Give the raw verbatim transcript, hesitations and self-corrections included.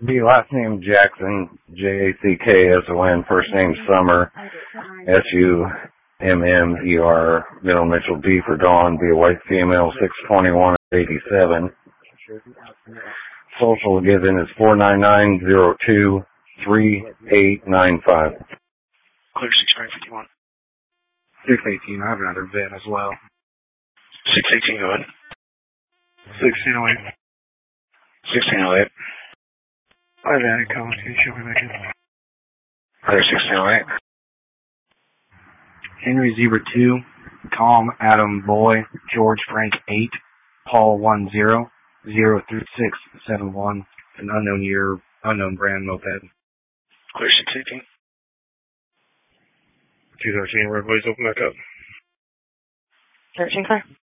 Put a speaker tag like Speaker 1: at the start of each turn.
Speaker 1: B, last name Jackson, J A C K S O N, first name Summer, S U M M E R, middle Mitchell, D for Dawn, be a white female, six twenty-one eighty-seven. Social given is four nine nine zero two three eight nine five.
Speaker 2: Clear six nine fifty-one.
Speaker 3: six eighteen, I have another vet as well.
Speaker 2: six eighteen, go ahead.
Speaker 3: sixteen oh eight.
Speaker 2: sixteen oh eight.
Speaker 3: I've added comment, can you show me back in?
Speaker 2: Clear sixteen oh eight.
Speaker 3: Henry Zebra two, Tom Adam Boy, George Frank eight, Paul one zero, zero three six seven one, an unknown year, unknown brand moped.
Speaker 2: Clear six eighteen.
Speaker 3: two thirteen, roadways open back up.
Speaker 4: thirteen clear.